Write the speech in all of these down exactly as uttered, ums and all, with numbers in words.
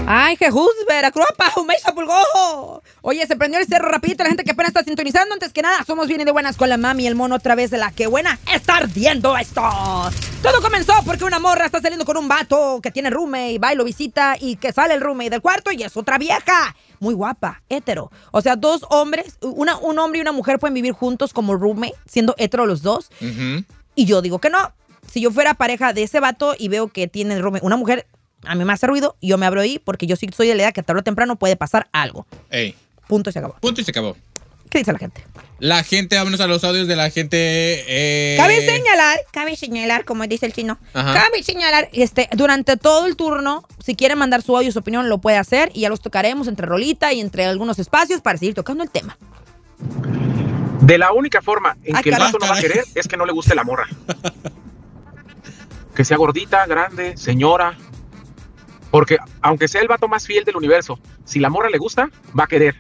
Ay, Jesús, Veracruz, Pajumecha, Pulgojo. Oye, se prendió el cerro rapidito, la gente que apenas está sintonizando. Antes que nada, somos bien y de buenas con la mami y el mono otra vez de la que buena está ardiendo esto. Todo comenzó porque una morra está saliendo con un vato que tiene roommate, va y lo visita y que sale el roommate del cuarto y es otra vieja. Muy guapa, hétero. O sea, dos hombres, una, un hombre y una mujer pueden vivir juntos como roommate, siendo hétero los dos. Uh-huh. Y yo digo que no. Si yo fuera pareja de ese vato y veo que tiene roommate, una mujer... A mí me hace ruido, yo me abro ahí porque yo sí soy de la edad que tarde o temprano puede pasar algo. Ey. Punto y se acabó. Punto y se acabó. ¿Qué dice la gente? La gente, vámonos a los audios de la gente. Eh... Cabe señalar, cabe señalar, como dice el chino, Ajá. cabe señalar, este, durante todo el turno, si quiere mandar su audio, su opinión, lo puede hacer y ya los tocaremos entre rolita y entre algunos espacios para seguir tocando el tema. De la única forma en Ay, que caray. el vato no va a querer es que no le guste la morra. Que sea gordita, grande, señora. Porque aunque sea el vato más fiel del universo, si la morra le gusta, va a querer.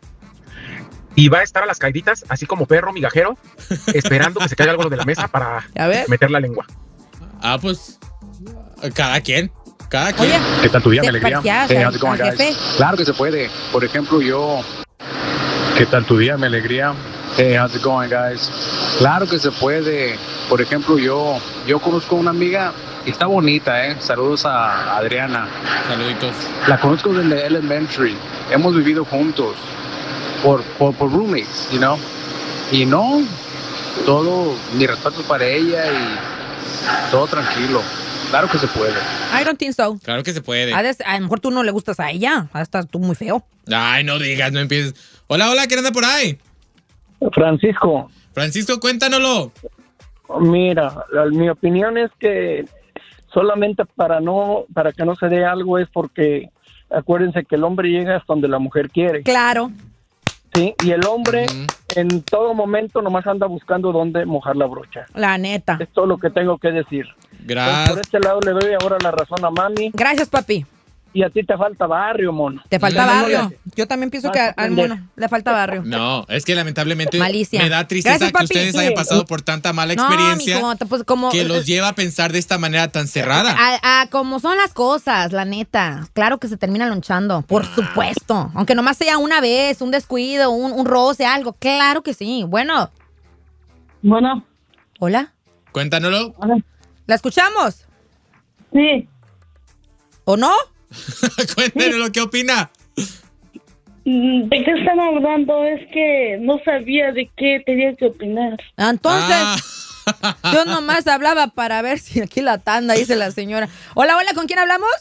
Y va a estar a las caíditas, así como perro migajero, esperando que se caiga algo de la mesa para meter la lengua. Ah, pues, cada quien, cada quien. Oye, ¿qué tal tu día, me alegría? Hey, how's it going, guys? Claro que se puede. Por ejemplo, yo... ¿Qué tal tu día, me alegría? Hey, how's it going, guys? Claro que se puede. Por ejemplo, yo, yo conozco una amiga... Está bonita, ¿eh? Saludos a Adriana. Saluditos. La conozco desde elementary. Hemos vivido juntos. Por, por, por roommates, you know. Y no, todo, mi respeto para ella y todo tranquilo. Claro que se puede. I don't think so. Claro que se puede. A, des, a lo mejor tú no le gustas a ella. A estás tú muy feo. Ay, no digas, no empieces. Hola, hola, ¿quién anda por ahí? Francisco. Francisco, cuéntanoslo. Mira, la, mi opinión es que solamente para no para que no se dé algo es porque acuérdense que el hombre llega hasta donde la mujer quiere. Claro. Sí, y el hombre uh-huh. en todo momento nomás anda buscando dónde mojar la brocha. La neta. Es todo lo que tengo que decir. Gracias. Por este lado le doy ahora la razón a mami. Gracias, papi. Y a ti te falta barrio, mono. Te falta no, barrio. No le... Yo también pienso que al mono le falta barrio. No, es que lamentablemente Malicia. me da tristeza Gracias, que papi. ustedes sí. hayan pasado por tanta mala experiencia no, mijo, pues como, que los lleva a pensar de esta manera tan cerrada. A, a como son las cosas, la neta. Claro que se termina lonchando, por ah. supuesto. Aunque nomás sea una vez, un descuido, un, un roce, algo. Claro que sí. Bueno. Bueno. Hola. Cuéntanoslo. Hola. ¿La escuchamos? Sí. ¿O no? Cuéntenos, ¿qué opina? ¿De qué están hablando? Es que no sabía de qué tenía que opinar. Entonces, ah. yo nomás hablaba para ver si aquí la tanda, dice la señora. Hola, hola, ¿con quién hablamos?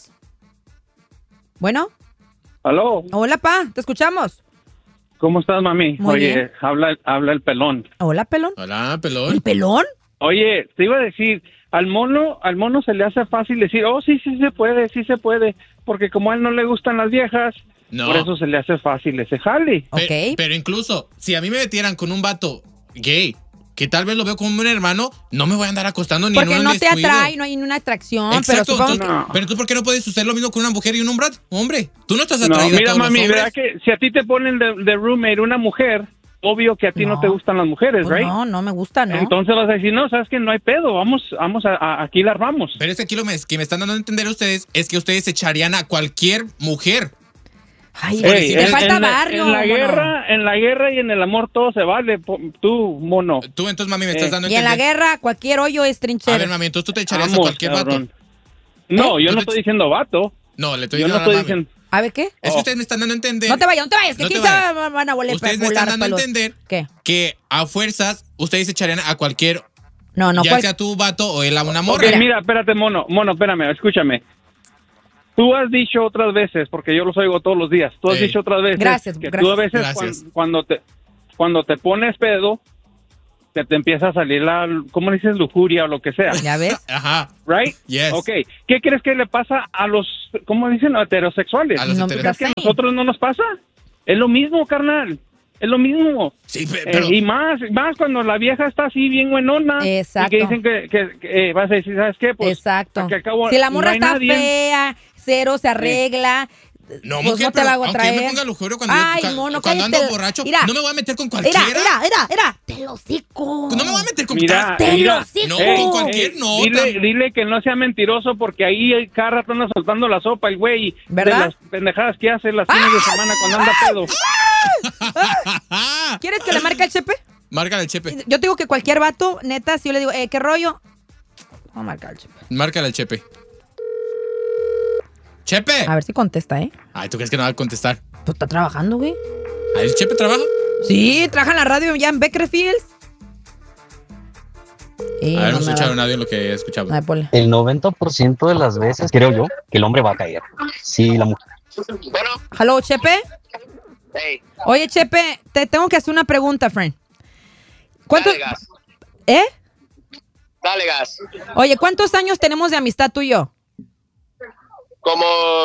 Bueno. ¿Aló? Hola, pa, te escuchamos. ¿Cómo estás, mami? Muy Oye, bien. habla, habla el pelón. Hola, pelón. Hola, pelón. ¿El pelón? Oye, te iba a decir, al mono, al mono se le hace fácil decir, oh, sí, sí se puede, sí se puede, porque como a él no le gustan las viejas, no. Por eso se le hace fácil ese jale. Pe- okay. Pero incluso, si a mí me metieran con un vato gay, que tal vez lo veo como un hermano, no me voy a andar acostando ni porque en un no descuido. te atrae, no hay una atracción. Exacto, pero entonces, que... pero tú, ¿por qué no puedes hacer lo mismo con una mujer y un hombre? Hombre, tú no estás atraído no, mira, a todos mami, los hombres. ¿verdad que si a ti te ponen de, de roommate una mujer, obvio que a ti no, no te gustan las mujeres, pues right? No, no me gusta, ¿no? Entonces vas a decir, no, sabes que no hay pedo, vamos, vamos a, a aquí la armamos. Pero es que aquí lo me, que me están dando a entender ustedes es que ustedes echarían a cualquier mujer. Ay, hey, te en, falta en barrio, la, en la mono. guerra, en la guerra y en el amor todo se vale, tú, mono. Tú, entonces, mami, me estás dando a entender. Y en la guerra, cualquier hoyo es trinchera. A ver, mami, entonces tú te echarías Vamos, a cualquier cabrón. vato. No, ¿Eh? yo no te... estoy diciendo vato. No, le estoy yo diciendo no a la estoy mami. diciendo... A ver, ¿qué? Es oh. que ustedes me están dando a entender. No te vayas, no te vayas, que no aquí se van a volver. Ustedes me están dando a entender ¿Qué? que a fuerzas ustedes echarían a cualquier... No, no. Ya cual... sea tu vato o él a una morra. Okay, mira, espérate, mono, mono, espérame, escúchame. Tú has dicho otras veces, porque yo los oigo todos los días, tú has Ey. dicho otras veces gracias, que gracias. tú a veces cuando, cuando te cuando te pones pedo, que te empieza a salir la, ¿cómo dices? Lujuria o lo que sea. ¿Ya ves? Ajá. Right? Yes. Ok. ¿Qué crees que le pasa a los, ¿cómo dicen? Heterosexuales. A los No, heterosexuales. ¿Crees que a nosotros no nos pasa? Es lo mismo, carnal. Es lo mismo. Sí, pero... Eh, y más, más cuando la vieja está así bien buenona. Exacto. Y que dicen que, que, que eh, vas a decir, ¿sabes qué? Pues, exacto. que acabo, si la morra no hay está nadie. fea, cero se arregla, No, pues mujer, no te pero la hago aunque yo me traer. ponga lujurio cuando, Ay, yo, mono, cuando ando cállate. borracho, Mira. no me voy a meter con cualquiera. Mira, mira, mira, mira. Te lo hocico. No me voy a meter con Mira, cualquiera. Te mira, lo hocico. No, Ey, con cualquier ey, nota. Dile, dile que no sea mentiroso porque ahí cada rato anda soltando la sopa el güey. ¿Verdad? De las pendejadas que hace las fines de semana cuando anda pedo. ¿Quieres que le marque al Chepe? Márcale el Chepe. Yo te digo que cualquier vato, neta, si yo le digo, eh, ¿qué rollo? Vamos a marcar al Chepe. Márcale el Chepe. ¡Chepe! A ver si contesta, ¿eh? Ay, ¿tú crees que no va a contestar? Pues está trabajando, güey. ¿Ahí el Chepe trabaja? Sí, trabaja en la radio ya en Bakersfield. Sí, A ver, no vamos a me escuchar va. un audio en lo que escuchamos. A ver, ponle. El noventa por ciento de las veces, creo yo, que el hombre va a caer. Si la mujer... Bueno, Hello, Chepe. hey, Oye, Chepe, te tengo que hacer una pregunta, friend. ¿Cuántos? dale gas, ¿Eh? dale gas. Oye, ¿cuántos años tenemos de amistad tú y yo? Como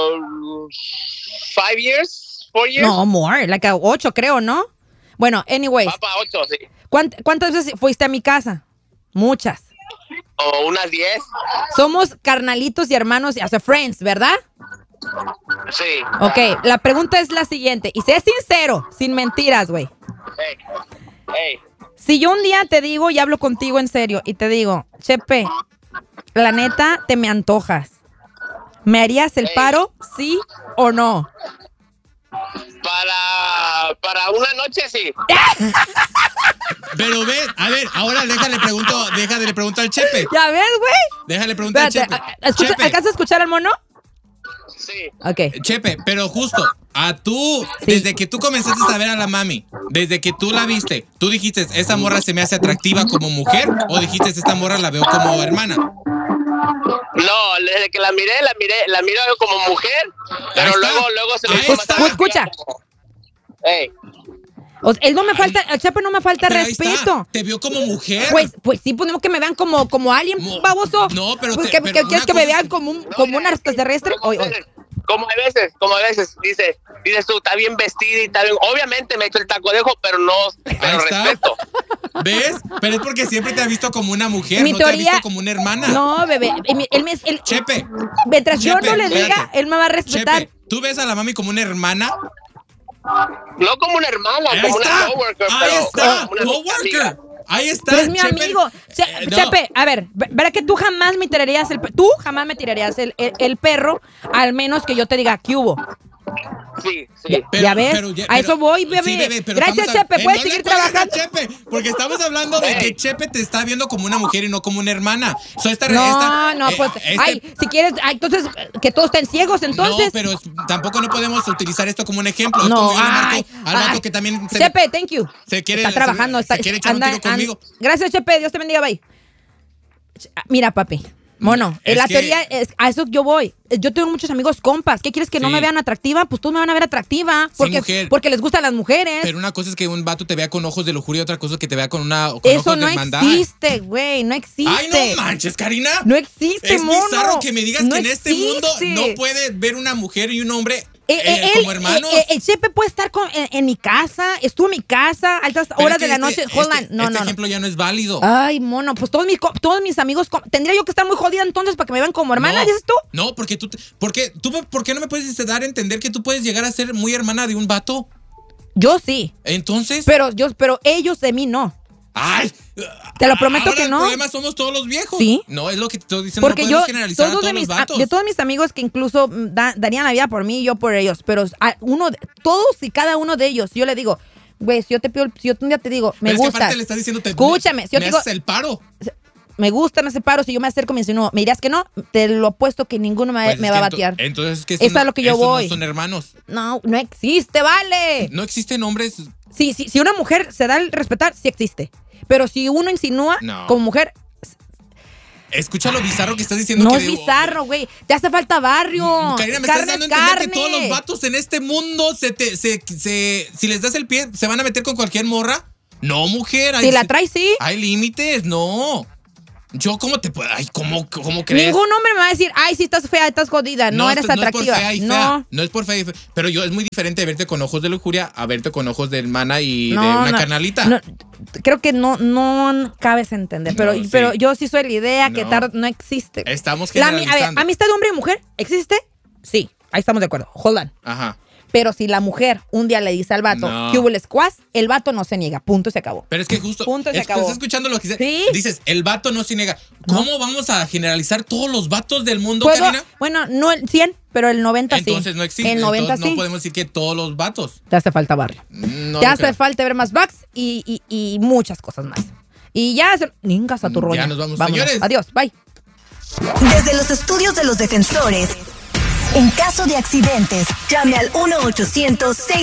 five years, four years. No, more, like a ocho, creo, ¿no? Bueno, anyways, Va para ocho, sí. ¿cuánt- ¿cuántas veces fuiste a mi casa? Muchas. O unas diez. Somos carnalitos y hermanos, o sea, friends, ¿verdad? Sí. Ok, la pregunta es la siguiente, y sé sincero, sin mentiras, güey. Hey, hey. Si yo un día te digo y hablo contigo en serio y te digo, Chepe, la neta, te me antojas, ¿me harías el Ey. paro, sí o no? Para, para una noche, sí. Pero ve, a ver, ahora déjale pregunto, déjale le pregunto al Chepe. ¿Ya ves, güey? Déjale preguntar al Espérate, Chepe. a- escucha, Chepe, ¿alcanzas a escuchar al mono? Sí. Ok. Chepe, pero justo, a tú, Sí. desde que tú comenzaste a ver a la mami, desde que tú la viste, ¿tú dijiste, esa morra se me hace atractiva como mujer? ¿O dijiste, esta morra la veo como hermana? No, desde que la miré, la miré, la miro como mujer, pero está. luego, luego se me Ahí hizo más está. atractiva Escucha. como- Hey, O sea, él no me falta, al Chepe no me falta Pero ahí está, respeto. te vio como mujer. Pues, pues sí, ponemos que me vean como, como alguien Mo- baboso. No, pero Pues te- que, pero que- una ¿quieres que me cosa vean es- como un, no, como un mira, extraterrestre? como Oye, a oye. veces, como a veces, como a veces, dice, dices tú, está bien vestida y está bien. Obviamente me echo el taco de ojo, pero no, Ahí pero está. respeto. ¿Ves? Pero es porque siempre te ha visto como una mujer, Mi no te ha teoría- visto como una hermana. No, bebé. Él, él me- él- Chepe, mientras yo Chepe, no le diga, espérate. él me va a respetar. Chepe, ¿tú ves a la mami como una hermana? No como una hermana, Ahí como está, una coworker, ahí pero está, como una amiga. coworker. Ahí está. Pero es mi Chepe. amigo. Che- Eh, no. Chepe, a ver, ve- verá que tú jamás me tirarías el pe- tú jamás me tirarías el, el, el perro, al menos que yo te diga ¿qué hubo? Sí, sí. Ya, Pero- ya ves, pero ya- a pero- eso voy, bebé. Sí, bebé, pero Gracias, estamos a- Chepe, Eh, puedes no le seguir cuelgues a trabajando. Chepe, porque estamos hablando de Ey. que Chepe te está viendo como una mujer y no como una hermana. So, esta, No, esta- no, eh, pues, este- ay, si quieres, ay, entonces, eh, que todos estén ciegos, entonces. No, pero es- tampoco no podemos utilizar esto como un ejemplo. Es No, como yo le marco ay, al vato ay. que también se, Chepe, thank you. se quiere Está trabajando, se, está, se quiere echar anda- un tiro conmigo. and- Gracias, Chepe, Dios te bendiga, bye. Ch- Mira, papi. Mono, Es en la que- teoría, es, a eso yo voy. Yo tengo muchos amigos compas. ¿Qué quieres que no Sí. me vean atractiva? Pues todos me van a ver atractiva. Sí, Porque, mujer. porque les gustan las mujeres. Pero una cosa es que un vato te vea con ojos de lujuria y otra cosa es que te vea con una con Eso ojos no de hermandad. existe, güey. No existe. Ay, no manches, Karina. No existe, Es mono. bizarro que me digas No que en este mundo existe. no puede ver una mujer y un hombre Eh, eh, eh, como él, hermanos. eh, eh, el Chepe puede estar con- en, en mi casa. Estuvo en mi casa a altas Pero horas es que de la este- noche. Hold este, on. No, este no, no. ejemplo ya no es válido. Ay, mono, pues todos mis, co- todos mis amigos. com- ¿Tendría yo que estar muy jodida entonces para que me vean como hermana, no, dices tú? No, porque tú, te- porque tú, ¿por qué no me puedes dar a entender que tú puedes llegar a ser muy hermana de un vato? Yo sí. Entonces, Pero, yo, pero ellos de mí no. ay, Te lo prometo ahora que no. El problema somos todos los viejos. Sí. No, es lo que te estoy diciendo, Porque no yo, podemos generalizar a todos todos de mis, los vatos. de todos mis amigos que incluso mm, da- darían la vida por mí y yo por ellos, pero a uno, de- todos y cada uno de ellos, yo le digo, güey, si yo te pido, si yo un día te digo, me Pero es que gusta, aparte le estás diciendo, te, escúchame, si yo me te digo, haces el paro. me gusta, me separo, si yo me acerco y me dice, no, me dirás que no, te lo apuesto que ninguno me, Pues me es va a que ento- batear. Entonces, es que Eso es a lo que yo esos no voy. son hermanos. No, no existe, vale. No existen hombres. Sí, sí, si una mujer se da el respetar, sí existe. Pero si uno insinúa No. como mujer, Escucha lo bizarro que estás diciendo. no que es de- bizarro, güey. Te hace falta barrio. Karina, me Carne estás dando a es entender carne. que todos los vatos en este mundo se te, se, se- si les das el pie, se van a meter con cualquier morra. No, mujer. Si hay- la traes, sí. Hay límites, no. Yo, ¿cómo te puedo? Ay, ¿cómo, cómo crees? Ningún hombre me va a decir, ay, si estás fea, estás jodida, no, eres esto- atractiva. No es por fea y fea. No, No es por fea y fea. Pero yo, es muy diferente verte con ojos de lujuria a verte con ojos de hermana y no, de una no, carnalita. no, creo que no, no cabes entender, pero, No, sí. pero yo sí soy la idea que No. tar- no existe. Estamos La ami- a ver, generalizando. amistad de hombre y mujer, ¿existe? Sí. Ahí estamos de acuerdo. Hold on. Ajá. Pero si la mujer un día le dice al vato, No. ¿qué hubo el squash? El vato no se niega. Punto, se acabó. Pero es que justo. Punto, se es, acabó. ¿Estás escuchando lo que dices? ¿Sí? Dices, el vato no se niega. ¿Cómo no. vamos a generalizar todos los vatos del mundo, ¿Puedo? Karina? Bueno, no el cien, pero el noventa sí. Entonces no existe. El noventa Entonces sí. no podemos decir que todos los vatos. Te hace falta barrio. No Te lo hace creo. falta ver más bugs y, y, y muchas cosas más. Y ya se... Ningas a tu rollo. Ya nos vamos, Vámonos. señores. Adiós, bye. Desde los estudios de los defensores, en caso de accidentes, llame al uno ochocientos seis